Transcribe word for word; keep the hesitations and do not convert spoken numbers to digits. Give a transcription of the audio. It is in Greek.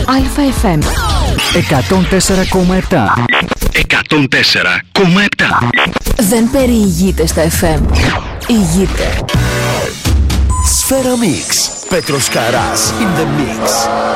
Α-εφ εμ εκατόν τέσσερα κόμμα επτά. εκατόν τέσσερα κόμμα επτά. Δεν περιηγείται στα εφ εμ. Ηγείται. Σφαίρα Mix. Πέτρος Καράς in the mix.